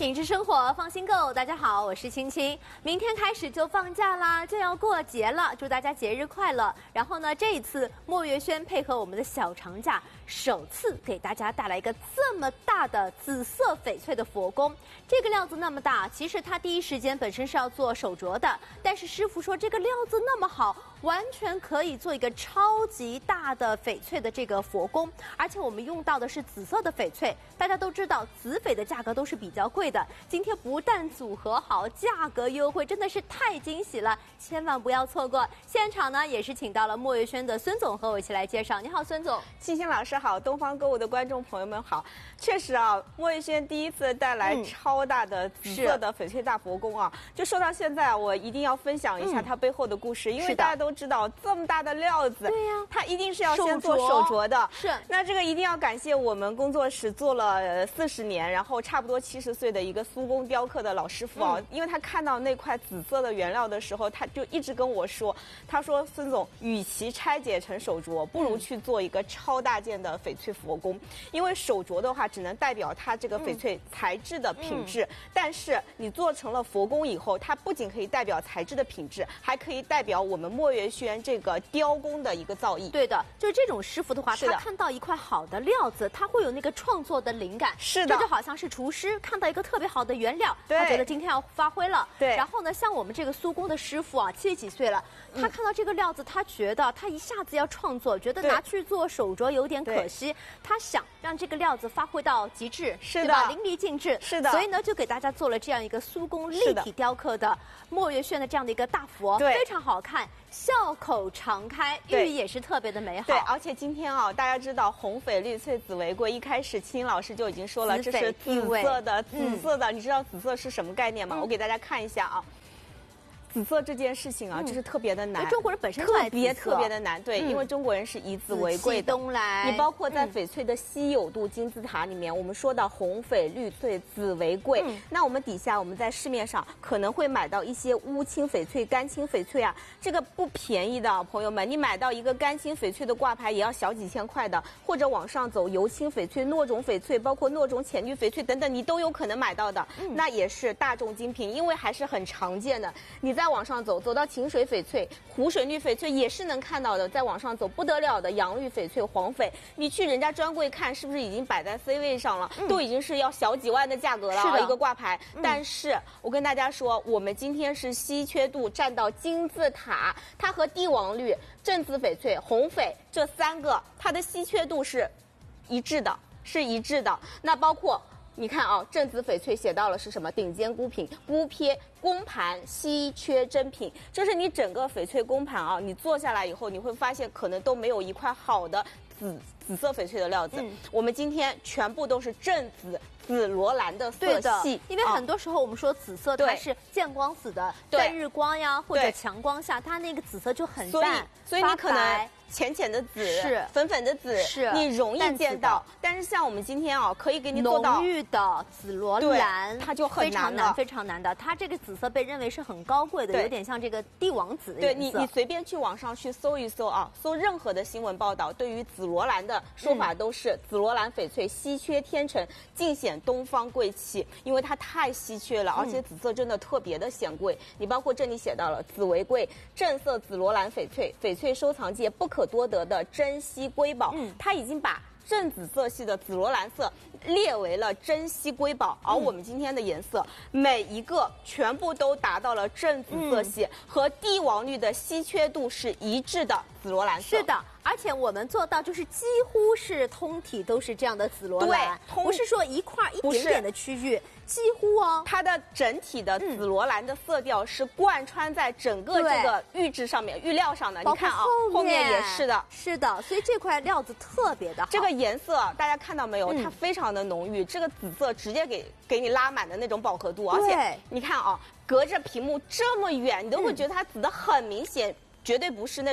品质生活，放心购。大家好，我是青青。明天开始就放假啦，就要过节了，祝大家节日快乐。然后呢，这一次莫月轩配合我们的小长假，首次给大家带来一个这么大的紫色翡翠的佛宫。这个料子那么大，其实它第一时间本身是要做手镯的，但是师傅说这个料子那么好，完全可以做一个超级大的翡翠的这个佛宫。而且我们用到的是紫色的翡翠，大家都知道紫翡的价格都是比较贵的。今天不但组合好，价格优惠，真的是太惊喜了，千万不要错过。现场呢也是请到了莫月轩的孙总和我一起来介绍。你好，孙总。 青青老师好，东方购物的观众朋友们好。确实啊，莫月轩第一次带来超大的紫色的翡翠大佛宫啊，就说到现在，我一定要分享一下它背后的故事，因为大家都知道这么大的料子， 对呀， 它一定是要先做手镯的。 是， 那这个一定要感谢我们工作室做了40年，然后差不多70岁的一个苏工雕刻的老师傅啊，因为他看到那块紫色的原料的时候，他就一直跟我说，他说孙总，与其拆解成手镯，不如去做一个超大件的翡翠佛宫，因为手镯的话只能代表它这个翡翠材质的品质，但是你做成了佛宫以后，它不仅可以代表材质的品质，还可以代表我们莫月轩这个雕工的一个造诣。 对的，就是这种师傅的话，他看到一块好的料子，他会有那个创作的灵感。 是的， 这就好像是厨师看到一个特别好的原料，他觉得今天要发挥了。 对， 然后呢，像我们这个苏工的师傅啊，70几岁了，他看到这个料子，他觉得他一下子要创作，觉得拿去做手镯有点可惜，他想让这个料子发挥到极致， 是的， 对吧？淋漓尽致。 是的， 所以呢，就给大家做了这样一个苏工立体雕刻的莫月轩的这样的一个大佛，非常好看。笑口常开，寓意也是特别的美好。 对，而且今天啊，大家知道红翡绿翠紫为贵，一开始青老师就已经说了，这是紫色的，紫色的。你知道紫色是什么概念吗？我给大家看一下啊。紫色这件事情啊，就是特别的难。 中国人本身特别的难，对，因为中国人是以紫为贵的。 东来， 你包括在翡翠的稀有度金字塔里面，我们说到红翡绿翠紫为贵，那我们底下我们在市面上可能会买到一些乌青翡翠、干青翡翠啊，这个不便宜的，朋友们，你买到一个干青翡翠的挂牌也要小几千块的，或者往上走油青翡翠、糯种翡翠，包括糯种浅绿翡翠等等，你都有可能买到的，那也是大众精品，因为还是很常见的。你再往上走到晴水翡翠、湖水绿翡翠也是能看到的，再往上走不得了的洋绿翡翠、黄翡，你去人家专柜看，是不是已经摆在 C 位上了？都已经是要小几万的价格了，一个挂牌。但是我跟大家说，我们今天是稀缺度占到金字塔，它和帝王绿、正紫翡翠、红翡这3个，它的稀缺度是一致的，那包括。你看啊，正紫翡翠写到了是什么？顶尖孤品、孤坯、公盘、稀缺珍品。这是你整个翡翠公盘啊，你做下来以后，你会发现可能都没有一块好的紫色翡翠的料子。我们今天全部都是正紫罗兰的色系， 因为很多时候我们说紫色它是见光死的，在日光呀或者强光下，它那个紫色就很淡， 所以你可能。浅浅的紫是粉粉的紫是你容易见到，但是像我们今天啊，可以给你做到浓郁的紫罗兰， 它就很难了， 非常难的。它这个紫色被认为是很高贵的，有点像这个帝王紫的颜色。对你随便去网上去搜一搜啊，搜任何的新闻报道，对于紫罗兰的说法都是紫罗兰翡翠稀缺天成，尽显东方贵气，因为它太稀缺了，而且紫色真的特别的显贵。你包括这里写到了紫为贵，正色紫罗兰翡翠，翡翠收藏界不可多得的珍稀瑰宝，它已经把正紫色系的紫罗兰色列为了珍稀瑰宝，而我们今天的颜色每一个全部都达到了正紫色系，和帝王绿的稀缺度是一致的紫罗兰色。 是的，而且我们做到就是几乎是通体都是这样的紫罗兰，不是说一块一点点的区域，几乎哦， 它的整体的紫罗兰的色调是贯穿在整个这个玉质上面、玉料上的。你看啊，后面也是的， 是的，所以这块料子特别的好。 这个颜色大家看到没有？它非常的浓郁，这个紫色直接给你拉满的那种饱和度，而且你看啊，隔着屏幕这么远，你都会觉得它紫的很明显。绝对不是那种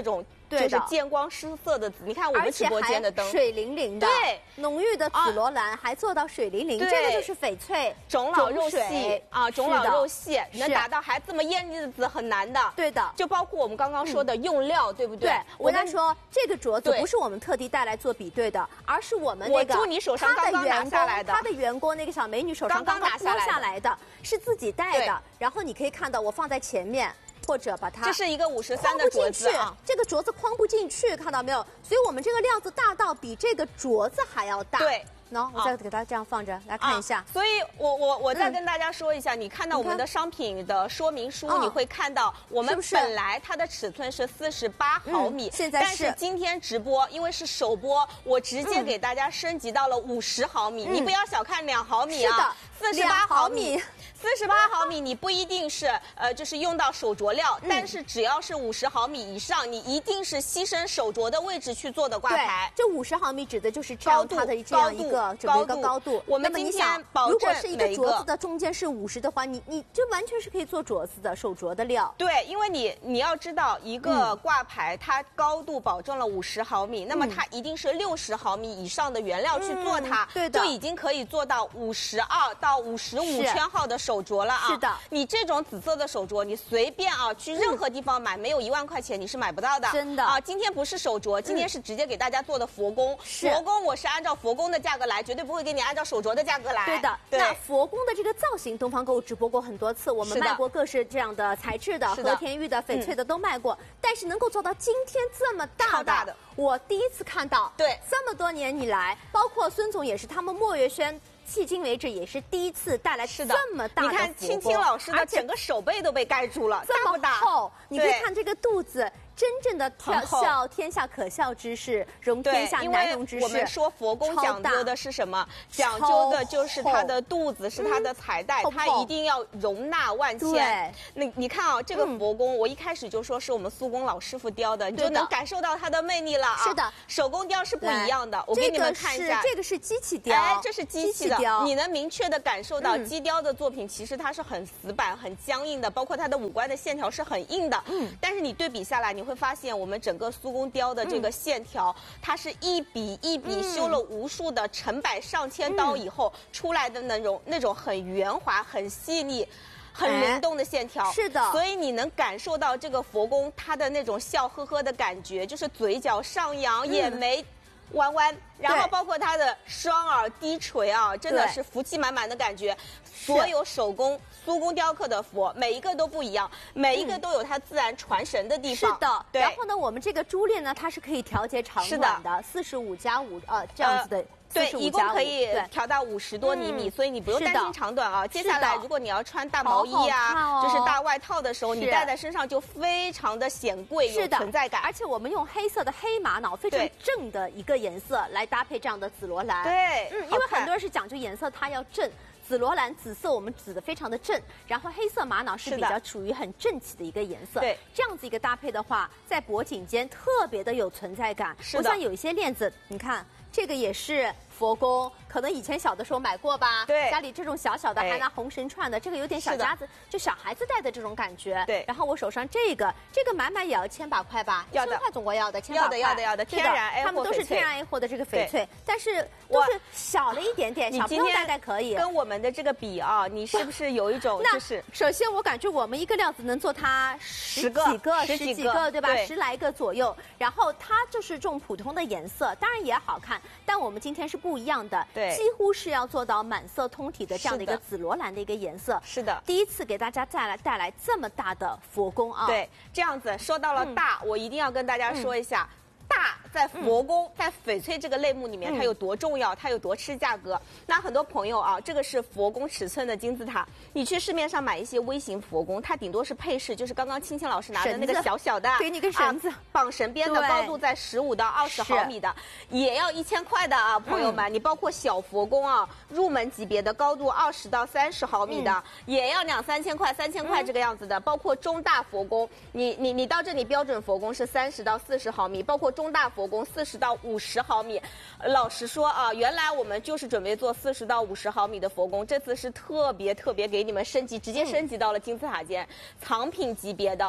就是见光失色的紫。你看我们直播间的灯， 水灵灵的， 对， 浓郁的紫罗兰还做到水灵灵，这个就是翡翠种老肉细啊，种老肉细，能达到还这么艳丽的紫很难的。 对的， 就包括我们刚刚说的用料，对不对？ 对，我跟他说这个镯子不是我们特地带来做比对的，而是我们那个我祝你手上刚刚拿下来的， 他的员工那个小美女手上刚刚剥下来的，是自己戴的。然后你可以看到我放在前面。或者把它， 这是一个53的镯子啊， 这个镯子框不进去，看到没有？所以我们这个料子大到比这个镯子还要大。 对。 我再给它这样放着来看一下。 所以我再跟大家说一下，你看到我们的商品的说明书，你会看到我们本来它的尺寸是48毫米， 现在但是今天直播因为是首播，我直接给大家升级到了50毫米。你不要小看2毫米啊，48毫米。48毫米，你不一定是就是用到手镯料，但是只要是50毫米以上，你一定是牺牲手镯的位置去做的挂牌。 这50毫米指的就是它的这样一个高度。 我们今天如果是一个镯子的中间是50的话，你就完全是可以做镯子的手镯的料。 对，因为你要知道，一个挂牌它高度保证了50毫米，那么它一定是60毫米以上的原料去做它， 对的， 就已经可以做到52到55圈号的手镯了啊！ 是的， 你这种紫色的手镯，你随便啊去任何地方买，没有1万块钱你是买不到的。 真的啊！今天不是手镯，今天是直接给大家做的佛宫。佛宫我是按照佛宫的价格来，绝对不会给你按照手镯的价格来。 对的，那佛宫的这个造型，东方购物直播过很多次，我们卖过各式这样的材质的，和田玉的、翡翠的都卖过，但是能够做到今天这么大的，我第一次看到。 对， 这么多年以来，包括孙总也是，他们墨月轩。迄今为止也是第一次带来这么大的， 你看青青老师的整个手背都被盖住了， 这么厚，你可以看这个肚子。真正的笑天下可笑之事，容天下难容之事。 我们说佛宫讲究的是什么？讲究的就是它的肚子，是它的彩带，它一定要容纳万千。你看啊，这个佛宫，我一开始就说是我们苏工老师傅雕的，你就能感受到它的魅力了啊。 是的， 手工雕是不一样的。我给你们看一下， 这个是机器雕， 哎，这是机器的，你能明确的感受到机雕的作品，其实它是很死板、很僵硬的，包括它的五官的线条是很硬的。但是你对比下来，你会发现我们整个苏工雕的这个线条，它是一笔一笔修了无数的成百上千刀以后出来的那种很圆滑、很细腻。很灵动的线条， 是的， 所以你能感受到这个佛宫它的那种笑呵呵的感觉，就是嘴角上扬，眼眉弯弯，然后包括它的双耳低垂啊，真的是福气满满的感觉。所有手工苏工雕刻的佛，每一个都不一样，每一个都有它自然传神的地方。 是的， 对。 然后呢，我们这个珠链呢，它是可以调节长短的，45+5这样子的。 对，一共可以调到50多厘米，所以你不用担心长短啊。接下来，如果你要穿大毛衣啊，就是大外套的时候，你戴在身上就非常的显贵，有存在感。 而且我们用黑色的黑玛瑙，非常正的一个颜色来搭配这样的紫罗兰。 对， 因为很多人是讲究颜色，它要正。紫罗兰紫色我们紫的非常的正，然后黑色玛瑙是比较属于很正气的一个颜色。 对， 这样子一个搭配的话，在脖颈间特别的有存在感。 是的， 不像有一些链子，你看这个也是佛宫，可能以前小的时候买过吧？ 对， 家里这种小小的还拿红绳串的，这个有点小夹子，就小孩子戴的这种感觉。 对， 然后我手上这个买也要1000把块吧？ 要的 ，1000块总归要的，1000 把块。要的，天然 A 货， 他们都是天然 A 货的这个翡翠，但是都是小了一点点，小朋友戴可以。 跟我们的这个比啊，你是不是有一种就是？ 首先我感觉我们一个料子能做它十几个，对吧？10来个左右。然后它就是这种普通的颜色，当然也好看，但我们今天是不一样的， 对， 几乎是要做到满色通体的这样的一个紫罗兰的一个颜色。 是的， 第一次给大家带来这么大的佛宫啊！ 对，这样子说到了大，我一定要跟大家说一下。大在佛宫，在翡翠这个类目里面，它有多重要，它有多吃价格。那很多朋友啊，这个是佛宫尺寸的金字塔，你去市面上买一些微型佛宫，它顶多是配饰，就是刚刚青青老师拿的那个小小的， 给你个绳子， 绑绳边的，高度在15到20毫米的，也要1000块的啊，朋友们。你包括小佛宫啊，入门级别的，高度20到30毫米的，也要2、3000块，3000块这个样子的。包括中大佛宫，你到这里标准佛宫是30到40毫米，包括中大佛宫40到50毫米，老实说啊，原来我们就是准备做40到50毫米的佛宫，这次是特别给你们升级，直接升级到了金字塔尖藏品级别的。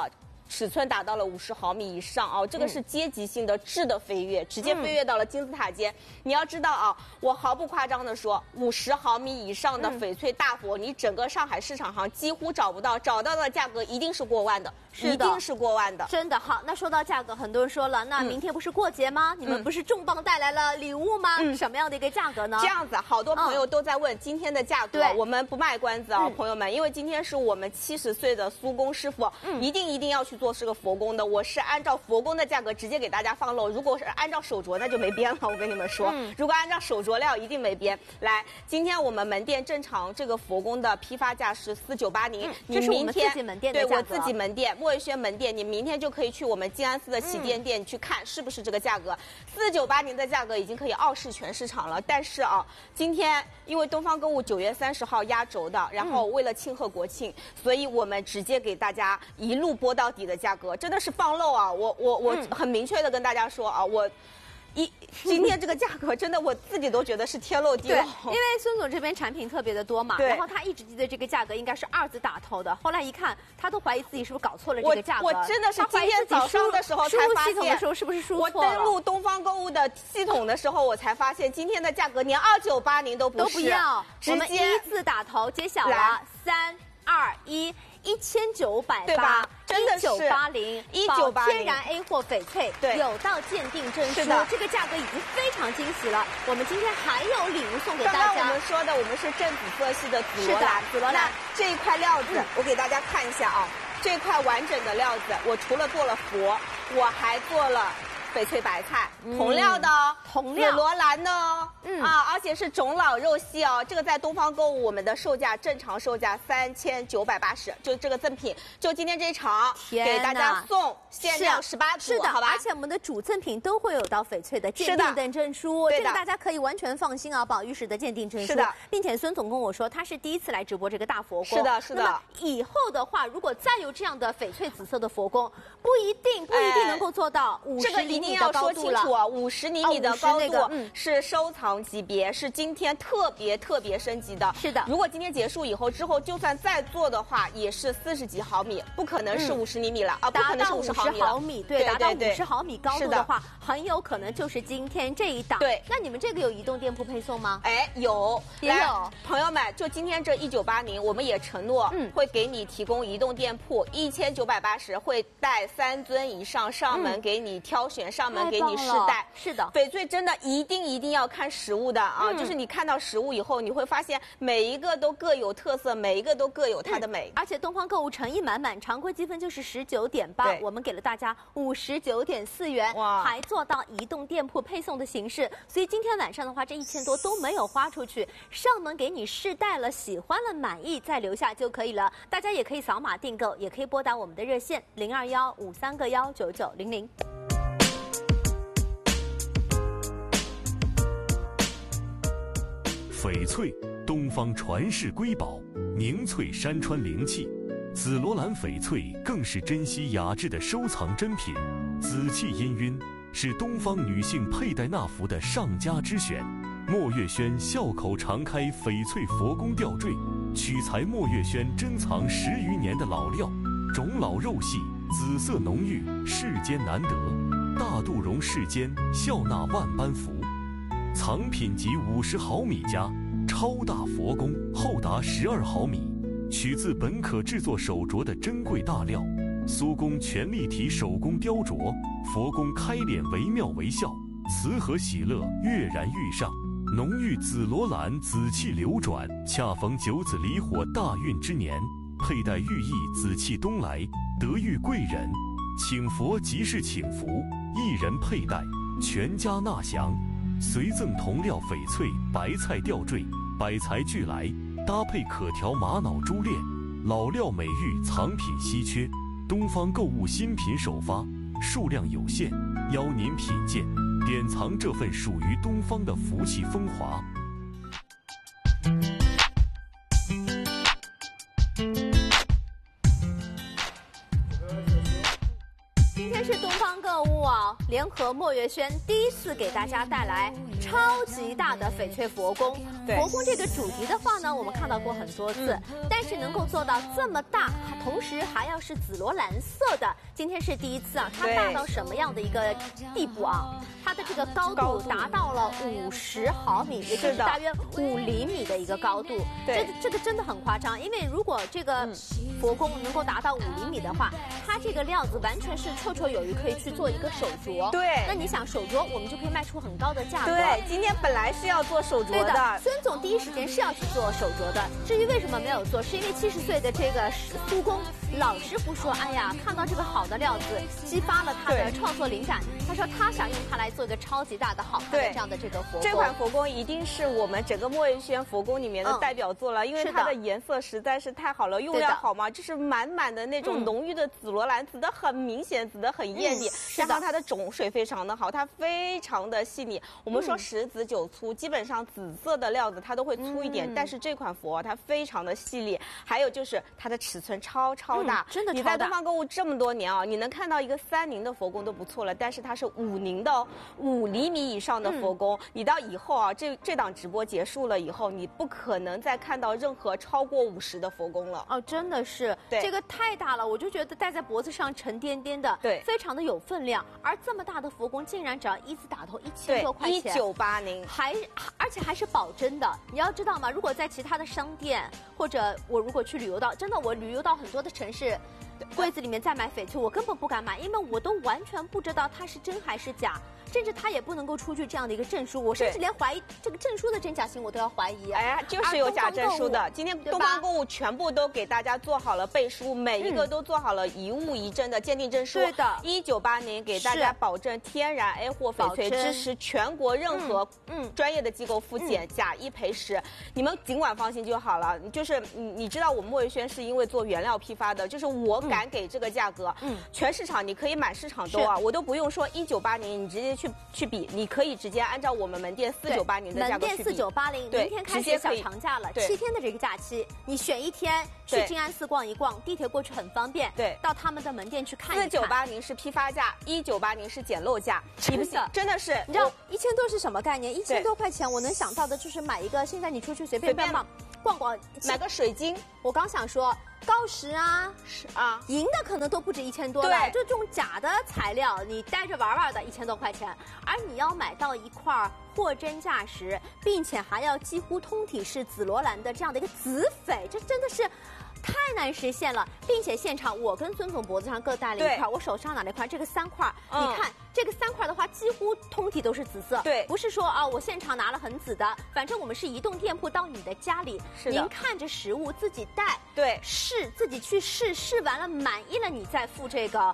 尺寸达到了50毫米以上啊，这个是阶级性的质的飞跃，直接飞跃到了金字塔尖。你要知道啊，我毫不夸张的说，50毫米以上的翡翠大佛，你整个上海市场上几乎找不到，找到的价格一定是过万的，一定是过万的。 真的好，那说到价格，很多人说了，那明天不是过节吗？你们不是重磅带来了礼物吗？什么样的一个价格呢？ 这样子，好多朋友都在问今天的价格，我们不卖关子啊，朋友们，因为今天是我们70岁的苏工师傅，一定要去做这个佛工的。我是按照佛工的价格直接给大家放漏，如果是按照手镯那就没边了，我跟你们说，如果按照手镯料一定没边。来，今天我们门店正常这个佛工的批发价是4980， 这是我们自己门店的价格。 对，我自己门店墨月轩门店，你明天就可以去我们静安寺的旗舰店去看是不是这个价格。4980的价格已经可以傲视全市场了，但是啊，今天因为东方购物9月30号压轴的，然后为了庆贺国庆，所以我们直接给大家一路播到底的价格，真的是放漏啊！我很明确的跟大家说啊，今天这个价格真的我自己都觉得是天漏地漏。 因为孙总这边产品特别的多嘛，然后他一直记得这个价格应该是2字打头的，后来一看，他都怀疑自己是不是搞错了这个价格。 我真的是今天早上的时候才发现， 输入系统的时候是不是输错了？ 我登录东方购物的系统的时候，我才发现今天的价格连2980都不要， 直接 1字打头，揭晓了3、2、1。1980， 对吧？真的是 1980，天然 A 货翡翠， 对， 有到鉴定证书，这个价格已经非常惊喜了。我们今天还有礼物送给大家。 刚刚我们说的，我们是正紫色系的紫罗兰， 紫罗兰这一块料子，我给大家看一下啊，这块完整的料子，我除了做了佛，我还做了翡翠白菜，同料的哦，紫罗兰的哦，而且是种老肉细哦。这个在东方购物，我们的售价正常售价3980，就这个赠品，就今天这一场给大家送限量18组， 是的， 好吧？ 而且我们的主赠品都会有到翡翠的鉴定等证书，这个大家可以完全放心啊，宝玉石的鉴定证书。 是的， 并且孙总跟我说，他是第一次来直播这个大佛宫。 是的，是的。 那么以后的话，如果再有这样的翡翠紫色的佛宫，不一定能够做到50厘米的高度了。 50厘米的高度是收藏级别，是今天特别升级的。 是的， 如果今天结束以后，之后就算再做的话，也是40几毫米，不可能是50厘米了啊，不可能是50毫米。 对，达到50毫米高度的话，很有可能就是今天这一档。 对， 那你们这个有移动店铺配送吗？ 哎，有， 也有。 朋友们，就今天这1980，我们也承诺会给你提供移动店铺1980，会带3尊以上上门给你挑选，上门给你试戴。 是的， 翡翠真的一定要看实物的啊！就是你看到实物以后，你会发现每一个都各有特色，每一个都各有它的美。 而且东方购物诚意满满，常规积分就是19.8，我们给了大家59.4元，还做到移动店铺配送的形式。所以今天晚上的话，这1000多都没有花出去，上门给你试戴了，喜欢了满意再留下就可以了。大家也可以扫码订购，也可以拨打我们的热线02153个19900。 翡翠，东方传世瑰宝，凝翠山川灵气；紫罗兰翡翠更是珍稀雅致的收藏珍品。紫气氤氲，是东方女性佩戴纳服的上佳之选。墨月轩笑口常开翡翠佛宫吊坠，取材墨月轩珍藏10余年的老料，种老肉细，紫色浓郁，世间难得。大肚容世间，笑纳万般福。藏品级50毫米加，超大佛宫厚达12毫米，取自本可制作手镯的珍贵大料。苏公全立体手工雕琢，佛宫开脸惟妙惟肖，慈和喜乐跃然欲上。浓郁紫罗兰紫气流转，恰逢9子离火大运之年，佩戴寓意紫气东来，得遇贵人。请佛即是请福，一人佩戴，全家纳祥。随赠同料翡翠白菜吊坠，百材俱来，搭配可调玛瑙珠链，老料美玉藏品稀缺。东方购物新品首发，数量有限，邀您品鉴，典藏这份属于东方的福气风华。 是东方购物啊，联合墨月轩第一次给大家带来超级大的翡翠佛宫。 佛宫这个主题的话呢，我们看到过很多次，但是能够做到这么大，同时还要是紫罗兰色的，今天是第一次啊。它大到什么样的一个地步啊？它的这个高度达到了50毫米，也就是大约5厘米的一个高度。 对， 这个真的很夸张，因为如果这个佛宫能够达到5厘米的话，它这个料子完全是绰绰有余，可以去做一个手镯。 对， 那你想手镯，我们就可以卖出很高的价格。 对，今天本来是要做手镯的， 孙总第一时间是要去做手镯的。至于为什么没有做，是因为70岁的这个苏公老师傅说，哎呀，看到这个好的料子，激发了他的创作灵感。他说他想用它来做一个超级大的好看的这样的这个佛宫。 这款佛宫一定是我们整个墨月轩佛宫里面的代表作了，因为它的颜色实在是太好了，用料好嘛，就是满满的那种浓郁的紫罗兰，紫的很明显，紫的很艳丽。然后它的种水非常的好，它非常的细腻。我们说10紫9粗，基本上紫色的料子它都会粗一点，但是这款佛它非常的细腻，还有就是它的尺寸超大， 真的超大。 你在东方购物这么多年啊，你能看到一个30的佛宫都不错了，但是它是50的5厘米以上的佛宫，你到以后啊，这档直播结束了以后，你不可能再看到任何超过50的佛宫了。 哦，真的是，这个太大了，我就觉得戴在脖子上沉甸甸的， 对， 非常的有分量。而这么大的佛宫，竟然只要一字打头1000多块钱 ，1980， 而且还是保真的。你要知道嘛，如果在其他的商店，或者我如果去旅游到，真的我旅游到很多的城市，柜子里面再买翡翠，我根本不敢买，因为我都完全不知道它是真还是假。甚至它也不能够出具这样的一个证书，我甚至连怀疑这个证书的真假性我都要怀疑。 哎呀，就是有假证书的。今天东方购物全部都给大家做好了背书，每一个都做好了一物一证的鉴定证书。 对的 ，1980给大家保证天然 A 货翡翠，支持全国任何专业的机构复检，假一赔10，你们尽管放心就好了。就是你知道我们墨月轩是因为做原料批发的，就是我敢给这个价格，全市场你可以满市场兜啊，我都不用说1980，你直接去比，你可以直接按照我们门店4980的价格去比。 门店4980，明天开始小长假了，7天的这个假期，你选一天去静安寺逛一逛，地铁过去很方便。 对， 到他们的门店去看一看。4980是批发价，1980是捡漏价，真的是。 你知道1000多是什么概念？1000多块钱，我能想到的就是买一个，现在你出去随便逛逛， 买个水晶。 我刚想说。锆石啊，银的可能都不止1000多了，就这种假的材料，你带着玩的1000多块钱，而你要买到一块货真价实，并且还要几乎通体是紫罗兰的这样的一个紫翡，这真的是。太难实现了，并且现场我跟孙总脖子上各戴了一块，我手上拿了一块，这个3块，你看这个3块的话，几乎通体都是紫色， 对， 不是说啊我现场拿了很紫的，反正我们是移动店铺到你的家里，您看着实物自己戴， 对， 自己去试完了满意了，你再付这个。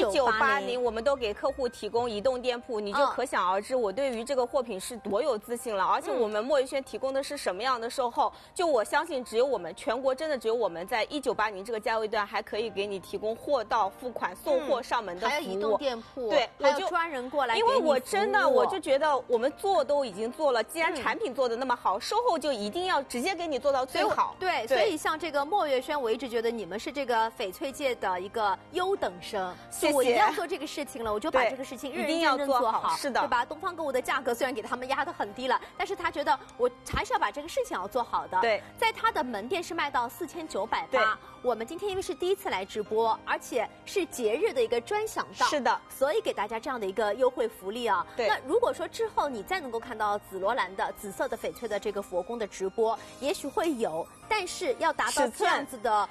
1980，我们都给客户提供移动店铺，你就可想而知我对于这个货品是多有自信了。而且我们墨月轩提供的是什么样的售后？就我相信，只有我们全国真的只有我们在1980这个价位段还可以给你提供货到付款、送货上门的服务。 还有移动店铺， 对， 还有专人过来。 因为我真的我就觉得我们做都已经做了，既然产品做的那么好，售后就一定要直接给你做到最好。 对，所以像这个墨月轩，我一直觉得你们是这个翡翠界的一个优等生。 谢谢。 我一定要做这个事情了，我就把这个事情认认真真做好， 是的， 对吧？东方购物的价格虽然给他们压得很低了，但是他觉得我还是要把这个事情要做好的。 对， 在他的门店是卖到4980，我们今天因为是第一次来直播，而且是节日的一个专享档， 是的， 所以给大家这样的一个优惠福利啊。 对， 那如果说之后你再能够看到紫罗兰的紫色的翡翠的这个佛宫的直播，也许会有，但是要达到这样子的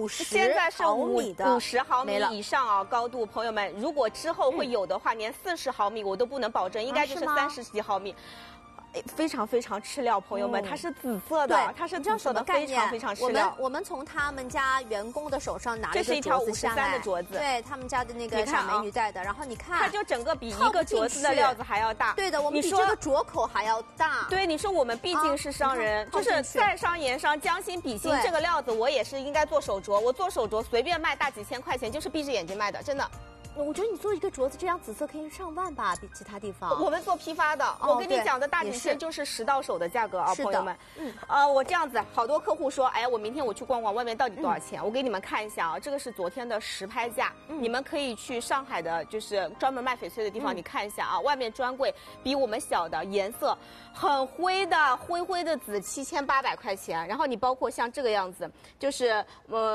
50毫米的 50毫米以上啊高度，朋友们，如果之后会有的话，连40毫米我都不能保证，应该就是30几毫米。非常非常吃料，朋友们，它是紫色的，它是紫色的，非常非常吃料。 我们从他们家员工的手上拿了这是一条53的镯子， 对他们家的那个小美女戴的。然后你看， 它就整个比一个镯子的料子还要大。 对的，我们比这个镯口还要大。 对，你说我们毕竟是商人，就是在商言商，将心比心。这个料子我也是应该做手镯，我做手镯随便卖大几千块钱，就是闭着眼睛卖的，真的。 我觉得你做一个镯子这样紫色可以上万吧，比其他地方。 我们做批发的，我跟你讲的大景线就是10到手的价格啊，朋友们。我这样子，好多客户说，哎，我明天我去逛逛，外面到底多少钱？我给你们看一下啊，这个是昨天的实拍价，你们可以去上海的，就是专门卖翡翠的地方，你看一下啊，外面专柜比我们小的颜色很灰的灰的紫7800块钱，然后你包括像这个样子，就是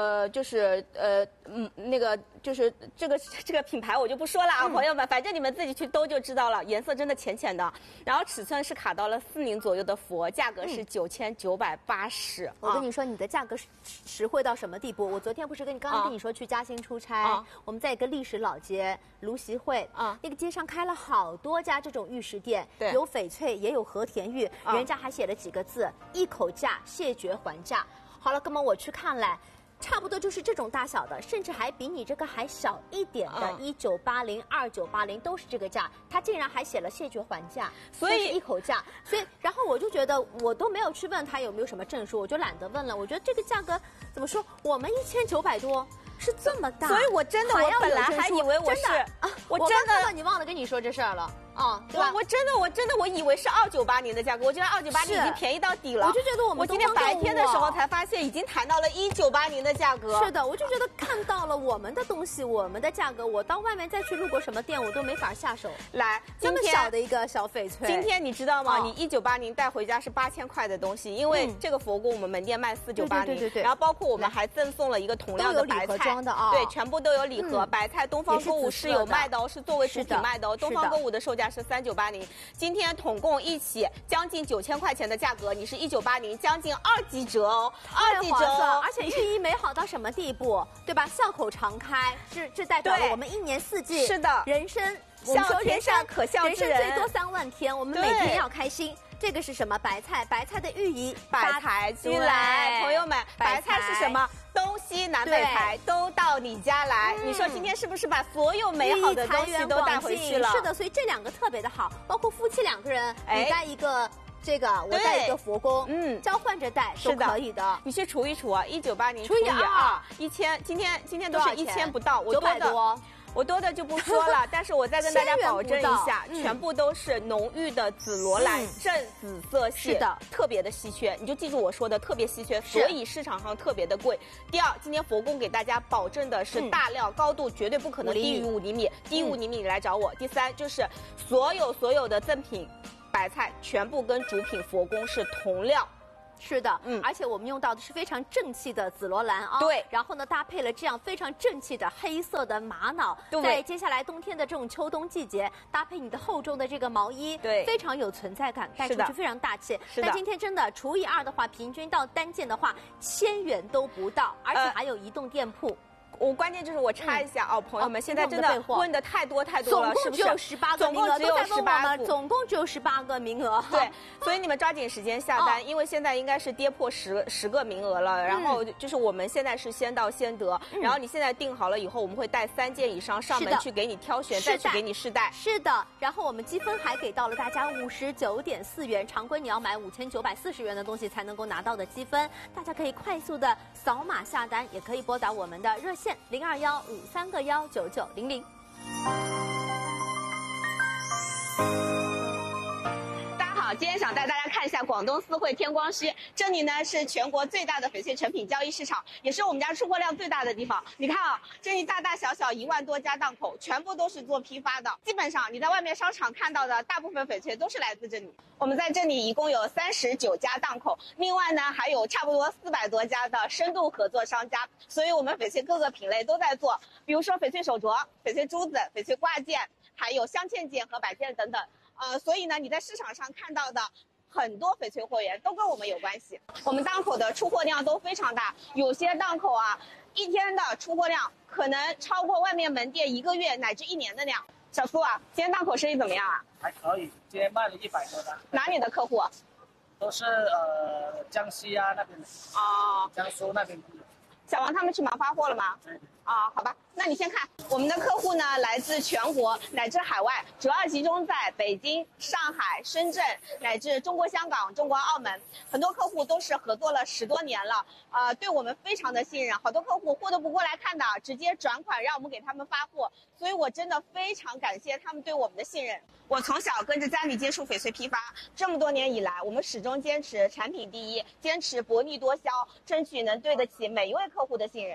那个就是这个品牌我就不说了啊，朋友们，反正你们自己去兜就知道了，颜色真的浅浅的，然后尺寸是卡到了40左右的佛，价格是9980。 我跟你说，你的价格实惠到什么地步？我昨天不是刚刚跟你说去嘉兴出差，我们在一个历史老街芦席会那个街上开了好多家这种玉石店，有翡翠也有和田玉，人家还写了几个字：一口价，谢绝还价。好了，哥们，我去看了。差不多就是这种大小的，甚至还比你这个还小一点的，1980、2980都是这个价，它竟然还写了谢绝还价，所以一口价。所以，然后我就觉得我都没有去问他有没有什么证书，我就懒得问了。我觉得这个价格怎么说，我们1900多。是这么大， 所以我真的，我本来还以为我是啊，我真的，你忘了跟你说这事儿了啊，对吧？ 我真的我以为是2980的价格，我觉得2980已经便宜到底了。 我就觉得我今天白天的时候才发现已经谈到了1980的价格。 是的，我就觉得看到了我们的东西，我们的价格，我到外面再去路过什么店，我都没法下手。 来， 这么小的一个小翡翠， 今天你知道吗？你1980带回家是8000块的东西，因为这个佛宫我们门店卖4980，对，然后包括我们还赠送了一个同量的白菜。对，全部都有礼盒。白菜东方购物是有卖的哦，是作为主品卖的哦。东方购物的售价是3980，今天统共一起将近9000块钱的价格，你是1980，将近2几折哦，2几折哦。 而且寓意美好到什么地步，对吧？笑口常开，这代表了我们1年4季是的人生。 天下可笑之人， 人生最多3万天，我们每天要开心。这个是什么？白菜，白菜的寓意百财居来。朋友们，白菜是什么？东西南北财都到你家来。你说今天是不是把所有美好的东西都带回去了？ 是的，所以这2个特别的好，包括夫妻2个人，你带一个。这个我带一个佛宫，交换着带都可以的。 你去除一除啊，1980除以2，1000，今天都是1000不到，我多的就不说了，但是我再跟大家保证一下，全部都是浓郁的紫罗兰正紫色系，是的，特别的稀缺，你就记住我说的特别稀缺，所以市场上特别的贵。第二，今天佛宫给大家保证的是大料，高度绝对不可能低于5厘米，低于5厘米你来找我。第三，就是所有的赠品。白菜全部跟主品佛宫是同料， 是的，而且我们用到的是非常正气的紫罗兰啊， 对， 然后呢搭配了这样非常正气的黑色的玛瑙，在接下来冬天的这种秋冬季节，搭配你的厚重的这个毛衣， 对， 非常有存在感，带出去非常大气。但今天真的除以2的话，平均到单件的话1000元都不到，而且还有移动店铺。 我关键就是我插一下哦，朋友们，现在真的问的太多了， 总共只有18个名额， 总共只有18个， 总共只有18个名额。 对，所以你们抓紧时间下单，因为现在应该是跌破10个名额了。然后就是我们现在是先到先得，然后你现在订好了以后，我们会带3件以上上门去给你挑选，再去给你试戴。 是的，然后我们积分还给到了大家59.4元，常规你要买5940元的东西才能够拿到的积分，大家可以快速的扫码下单，也可以拨打我们的热线。0215319900。 今天想带大家看一下广东思汇天光墟，这里呢是全国最大的翡翠成品交易市场，也是我们家出货量最大的地方。你看啊，这里大大小小1万多家档口，全部都是做批发的。基本上你在外面商场看到的大部分翡翠都是来自这里。我们在这里一共有39家档口，另外呢还有差不多400多家的深度合作商家，所以我们翡翠各个品类都在做，比如说翡翠手镯、翡翠珠子、翡翠挂件，还有镶嵌件和摆件等等。所以呢，你在市场上看到的很多翡翠货源都跟我们有关系。我们档口的出货量都非常大，有些档口啊，一天的出货量可能超过外面门店1个月乃至1年的量。小苏啊，今天档口生意怎么样啊？ 还可以，今天卖了100多单。 哪里的客户？ 都是江西啊那边的。江苏那边的。 小王他们去忙发货了吗？ 啊，好吧，那你先看，我们的客户呢来自全国乃至海外，主要集中在北京、上海、深圳乃至中国香港、中国澳门，很多客户都是合作了10多年了，对我们非常的信任，好多客户货都不过来看的，直接转款让我们给他们发货，所以我真的非常感谢他们对我们的信任。我从小跟着家里接触翡翠批发，这么多年以来，我们始终坚持产品第一，坚持薄利多销，争取能对得起每一位客户的信任。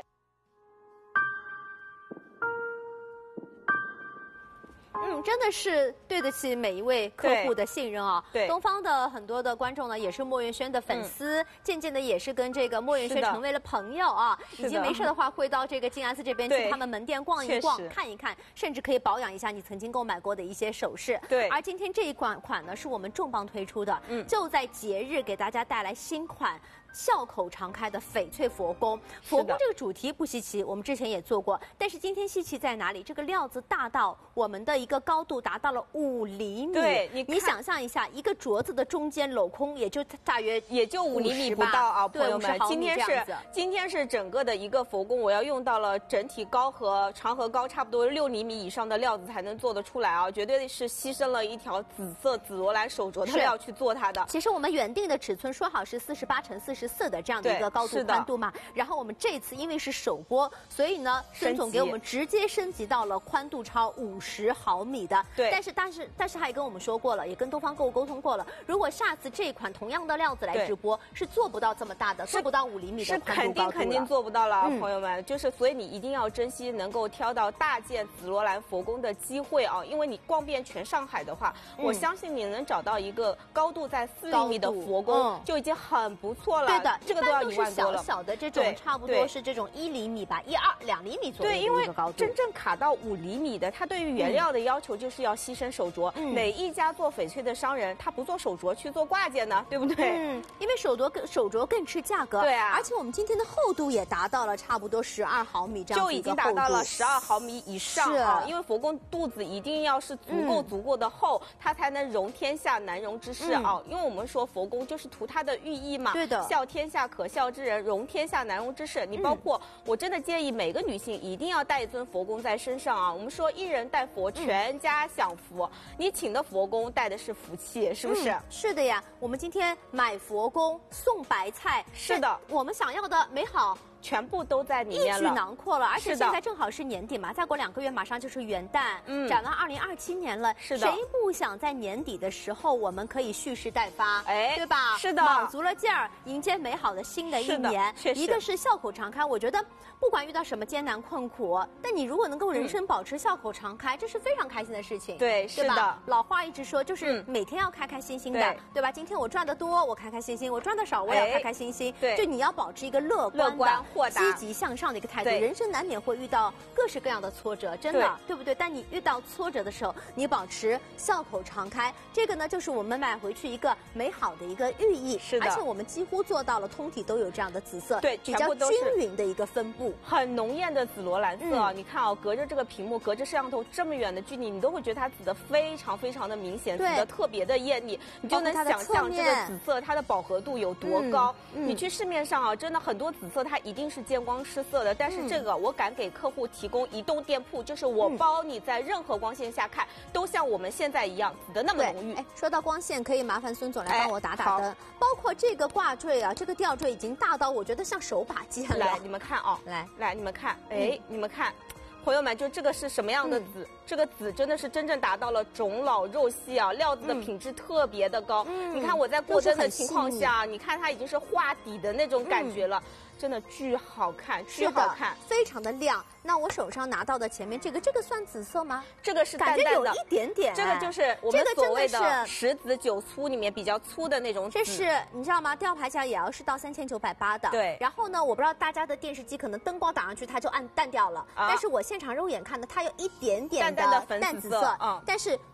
真的是对得起每一位客户的信任啊！ 对， 东方的很多的观众呢，也是莫元轩的粉丝，渐渐的也是跟这个莫元轩成为了朋友啊。已经没事的话，会到这个静安寺这边去他们门店逛一逛、看一看，甚至可以保养一下你曾经购买过的一些首饰。 对， 而今天这一款呢，是我们重磅推出的，就在节日给大家带来新款。笑口常开的翡翠佛宫，佛宫这个主题不稀奇，我们之前也做过。但是今天稀奇在哪里？这个料子大到我们的一个高度达到了5厘米。 对， 你想象一下，一个镯子的中间镂空也就大约 5厘米不到啊，朋友们。今天是整个的一个佛宫，我要用到了整体高和长和高差不多6厘米以上的料子才能做得出来啊，绝对是牺牲了一条紫色紫罗兰手镯的料去做它的。 其实我们原定的尺寸说好是48×44的这样的一个高度宽度嘛，然后我们这次因为是首播，所以呢，孙总给我们直接升级到了宽度超50毫米的。 对， 但是他也跟我们说过了，也跟东方购物沟通过了，如果下次这一款同样的料子来直播，是做不到这么大的，做不到5厘米的宽度高度了。 肯定做不到了，朋友们，就是所以你一定要珍惜能够挑到大件紫罗兰佛宫的机会啊，因为你逛遍全上海的话，我相信你能找到一个高度在4厘米的佛宫就已经很不错了。 对的。 这个都要1万多了， 小小的这种差不多是这种1厘米吧，2厘米左右的一个高度。 对，因为真正卡到5厘米的，它对于原料的要求就是要牺牲手镯。哪一家做翡翠的商人，他不做手镯去做挂件呢？对不对？ 因为手镯更吃价格。 对啊， 而且我们今天的厚度也达到了差不多12毫米这样就已经达到了12毫米以上啊！因为佛宫肚子一定要是足够的厚，它才能容天下难容之事啊！因为我们说佛宫就是图它的寓意嘛， 对的， 笑天下可笑之人，容天下难容之事。你包括我真的建议每个女性一定要带一尊佛宫在身上啊！我们说一人带佛，全家享福。你请的佛宫带的是福气，是不是？ 是的呀，我们今天买佛宫送白菜， 是的， 我们想要的美好。 全部都在里面了， 一举囊括了。而且现在正好是年底嘛，再过2个月马上就是元旦，展望2027年了。 是的， 谁不想在年底的时候我们可以蓄势待发？ 哎， 对吧？ 是的， 卯足了劲儿迎接美好的新的一年。一个是笑口常开，我觉得不管遇到什么艰难困苦，但你如果能够人生保持笑口常开，这是非常开心的事情。 对，是的。 老话一直说，就是每天要开开心心的，对吧？今天我赚得多，我开开心心；我赚得少，我也要开开心心。 对， 就你要保持一个乐观、 豁达、 积极向上的一个态度。人生难免会遇到各式各样的挫折，真的，对不对？但你遇到挫折的时候，你保持笑口常开，这个呢，就是我们买回去一个美好的一个寓意。 是的， 而且我们几乎做到了通体都有这样的紫色， 对， 比较均匀的一个分布， 很浓艳的紫罗兰色啊！你看啊，隔着这个屏幕，隔着摄像头这么远的距离，你都会觉得它紫的非常非常的明显，紫的特别的艳丽，你就能想象这个紫色它的饱和度有多高。你去市面上啊，真的很多紫色它一定是见光失色的，但是这个我敢给客户提供移动店铺，就是我包你在任何光线下看，都像我们现在一样紫的那么浓郁。 哎，说到光线，可以麻烦孙总来帮我打打灯，包括这个挂坠啊，这个吊坠已经大到我觉得像手把件了。 来，你们看啊，来，你们看，哎，你们看。朋友们，就这个是什么样的紫？这个紫真的是真正达到了种老肉细啊，料子的品质特别的高。你看我在过灯的情况下，你看它已经是画底的那种感觉了。真的巨好看，巨好看， 非常的亮。那我手上拿到的前面这个算紫色吗？ 这个是淡淡的， 感觉有一点点。 这个就是我们所谓的10紫9粗里面比较粗的那种紫。 这是你知道吗？吊牌价也要是到3980的。 对。 然后呢，我不知道大家的电视机可能灯光打上去它就暗淡掉了，但是我现场肉眼看的它有一点点的淡紫色，但是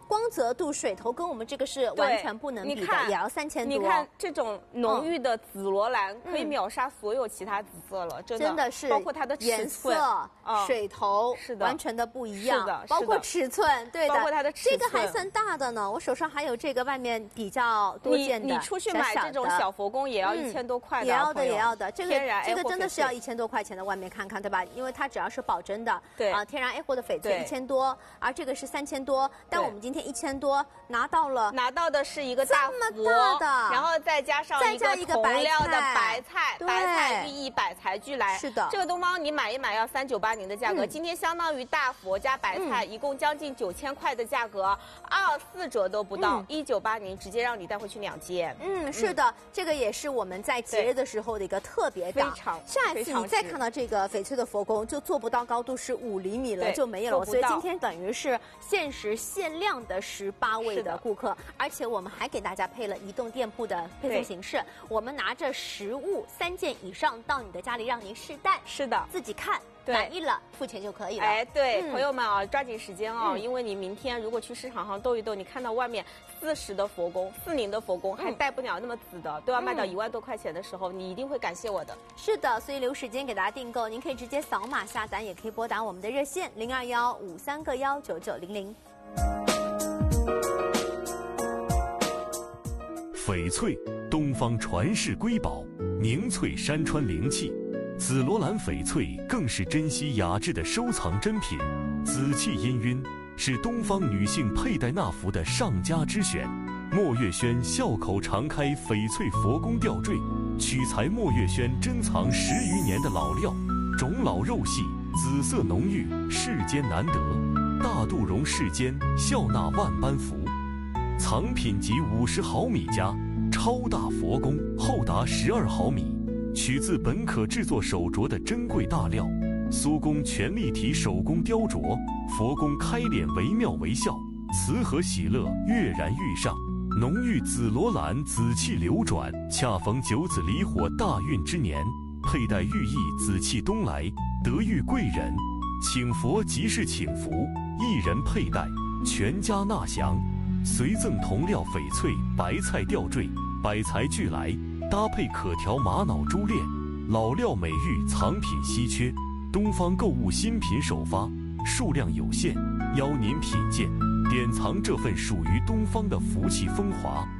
光泽度、水头跟我们这个是完全不能比的，也要3000多。 你看这种浓郁的紫罗兰，可以秒杀所有其他紫色了，真的是， 包括它的颜色、水头， 是的， 完全的不一样。 是的， 包括尺寸，对的， 包括它的尺寸， 这个还算大的呢。我手上还有这个外面比较多件的， 你出去买这种小佛宫也要1000多块的， 也要的，也要的。这个真的是要1000多块钱的，外面看看对吧？因为它只要是保真的， 对啊，天然 A 货的翡翠1000多，而这个是3000多，但我们今天1000多拿到的是一个大佛， 然后再加上一个同料的白菜，白菜寓意百财俱来。 是的， 这个东方你买一买要3980的价格，今天相当于大佛加白菜一共将近9000块的价格，24折都不到，1980直接让你带回去2件。 是的，这个也是我们在节日的时候的一个特别档。下一次你再看到这个翡翠的佛宫，就做不到高度是5厘米了，就没有了。所以今天等于是限时限量的18位的顾客，而且我们还给大家配了移动店铺的配送形式，我们拿着实物3件以上到你的家里，让您试戴， 是的， 自己看。满意了付钱就可以了。 哎，对，朋友们啊，抓紧时间啊，因为你明天如果去市场上兜一兜，你看到外面40的佛宫、40的佛宫还带不了那么紫的，都要卖到1万多块钱的时候，你一定会感谢我的。 是的，所以留时间给大家订购，您可以直接扫码下单，也可以拨打我们的热线02153个19900。 翡翠，东方传世瑰宝，凝翠山川灵气。紫罗兰翡翠更是珍稀雅致的收藏珍品，紫气氤氲，是东方女性佩戴纳服的上佳之选。墨月轩笑口常开翡翠佛宫吊坠，取材墨月轩珍藏10余年的老料，种老肉细，紫色浓郁，世间难得。大肚容世间，笑纳万般福。藏品级50毫米加，超大佛宫厚达12毫米。取自本可制作手镯的珍贵大料，苏公全立体手工雕琢，佛宫开脸惟妙惟肖，慈和喜乐跃然欲上，浓郁紫罗兰紫气流转，恰逢9子离火大运之年，佩戴寓意紫气东来，得遇贵人。请佛即是请福，一人佩戴，全家纳祥。随赠同料翡翠白菜吊坠，百财俱来。搭配可调玛瑙珠链，老料美玉藏品稀缺，东方购物新品首发，数量有限，邀您品鉴，典藏这份属于东方的福气风华。